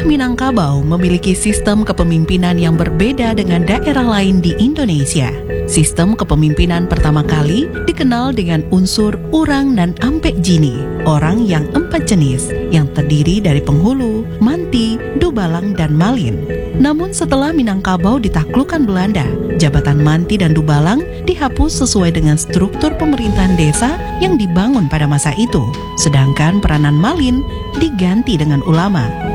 Minangkabau memiliki sistem kepemimpinan yang berbeda dengan daerah lain di Indonesia. Sistem kepemimpinan pertama kali dikenal dengan unsur urang dan ampek jini, orang yang 4 jenis, yang terdiri dari penghulu, manti, dubalang, dan malin. Namun setelah Minangkabau ditaklukkan Belanda, jabatan manti dan dubalang dihapus sesuai dengan struktur pemerintahan desa yang dibangun pada masa itu. Sedangkan peranan malin diganti dengan ulama.